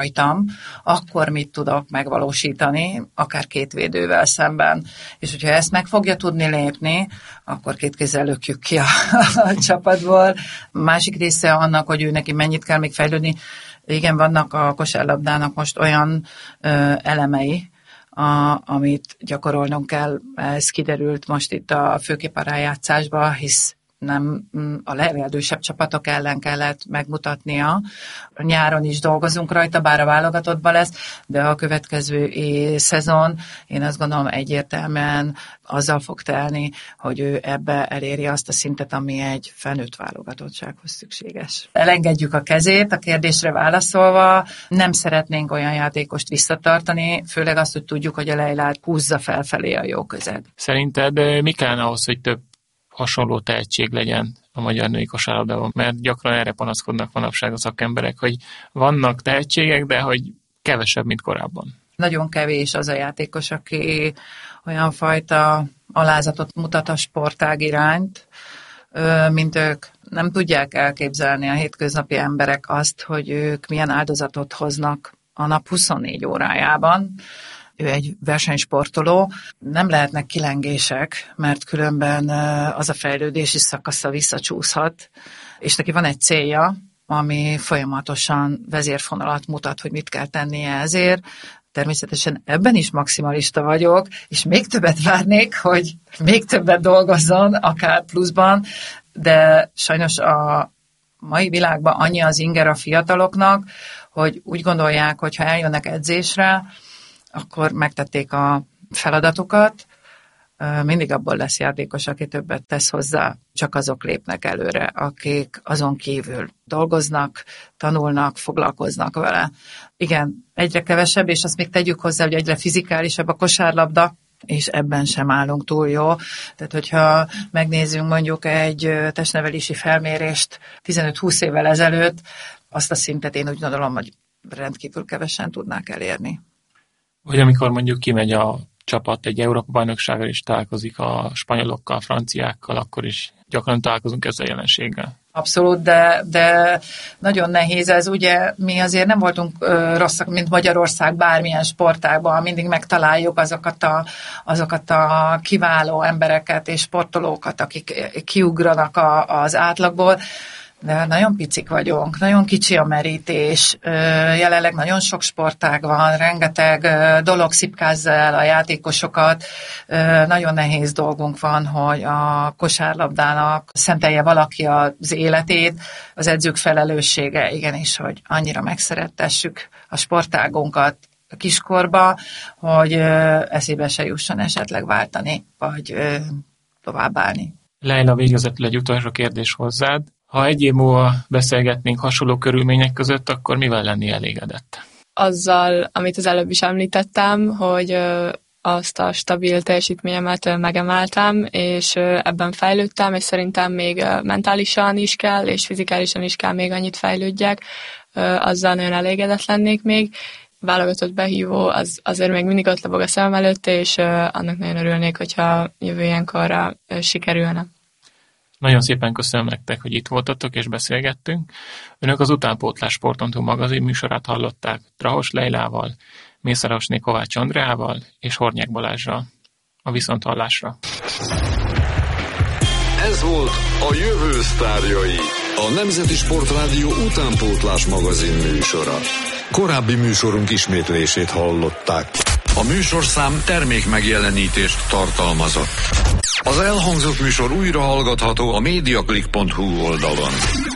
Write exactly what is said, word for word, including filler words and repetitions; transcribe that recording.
rajtam, akkor mit tudok megvalósítani, akár két védővel szemben. És hogyha ezt meg fogja tudni lépni, akkor két kézzel lökjük ki a, a csapatból. Másik része annak, hogy ő neki mennyit kell még fejlődni. Igen, vannak a kosárlabdának most olyan ö, elemei, A, amit gyakorolnunk kell, ez kiderült most itt a főképarájátszásban, hisz nem a legerősebb csapatok ellen kellett megmutatnia. Nyáron is dolgozunk rajta, bár a válogatottban lesz, de a következő szezon, én azt gondolom egyértelműen azzal fog telni, hogy ő ebbe eléri azt a szintet, ami egy felnőtt válogatottsághoz szükséges. Elengedjük a kezét, a kérdésre válaszolva, nem szeretnénk olyan játékost visszatartani, főleg azt, hogy tudjuk, hogy a Leilát húzza felfelé a jó közeg. Szerinted mi kellene ahhoz, hogy több hasonló tehetség legyen a magyar női kosárlabdában, mert gyakran erre panaszkodnak manapság a szakemberek, hogy vannak tehetségek, de hogy kevesebb, mint korábban. Nagyon kevés az a játékos, aki olyan fajta alázatot mutat a sportág irányt, mint ők. Nem tudják elképzelni a hétköznapi emberek azt, hogy ők milyen áldozatot hoznak a nap huszonnégy órájában. Ő egy versenysportoló, nem lehetnek kilengések, mert különben az a fejlődési szakasza visszacsúszhat, és neki van egy célja, ami folyamatosan vezérfonalat mutat, hogy mit kell tennie ezért. Természetesen ebben is maximalista vagyok, és még többet várnék, hogy még többet dolgozzon, akár pluszban, de sajnos a mai világban annyi az inger a fiataloknak, hogy úgy gondolják, hogy ha eljönnek edzésre, akkor megtették a feladatukat, mindig abból lesz játékos, aki többet tesz hozzá, csak azok lépnek előre, akik azon kívül dolgoznak, tanulnak, foglalkoznak vele. Igen, egyre kevesebb, és azt még tegyük hozzá, hogy egyre fizikálisabb a kosárlabda, és ebben sem állunk túl jó. Tehát, hogyha megnézzünk mondjuk egy testnevelési felmérést tizenöt-húsz évvel ezelőtt, azt a szintet én úgy gondolom, hogy rendkívül kevesen tudnák elérni. Vagy amikor mondjuk kimegy a csapat egy Európa-bajnokságra és találkozik a spanyolokkal, franciákkal, akkor is gyakran találkozunk ezzel a jelenséggel. Abszolút, de, de nagyon nehéz ez. Ugye mi azért nem voltunk ö, rosszak, mint Magyarország bármilyen sportágban, mindig megtaláljuk azokat a, azokat a kiváló embereket és sportolókat, akik kiugranak a, az átlagból. De nagyon picik vagyunk, nagyon kicsi a merítés, jelenleg nagyon sok sportág van, rengeteg dolog szipkázza el a játékosokat, nagyon nehéz dolgunk van, hogy a kosárlabdának szentelje valaki az életét, az edzők felelőssége igenis, hogy annyira megszerettessük a sportágunkat kiskorba, hogy eszébe se jusson esetleg váltani, vagy továbbállni. Leila, végezetül egy utolsó kérdés hozzád. Ha egy év múlva beszélgetnénk hasonló körülmények között, akkor mivel lenni elégedett? Azzal, amit az előbb is említettem, hogy azt a stabil teljesítményemet megemeltem, és ebben fejlődtem, és szerintem még mentálisan is kell, és fizikálisan is kell még annyit fejlődjek. Azzal nagyon elégedett lennék még. Válogatott behívó, az azért még mindig ott lebog a szemem előtt, és annak nagyon örülnék, hogyha jövő ilyenkorra sikerülne. Nagyon szépen köszönöm nektek, hogy itt voltatok és beszélgettünk. Önök az Utánpótlás Sport.hu magazin műsorát hallották Drahos Leilával, Mészárosné Kovács Andreával és Hornyák Balázsral. A viszonthallásra. Ez volt a Jövő sztárjai, a Nemzeti Sportrádió Utánpótlás magazin műsora. Korábbi műsorunk ismétlését hallották. A műsorszám termék megjelenítést tartalmazott. Az elhangzott műsor újra hallgatható a mediaclick pont hu oldalon.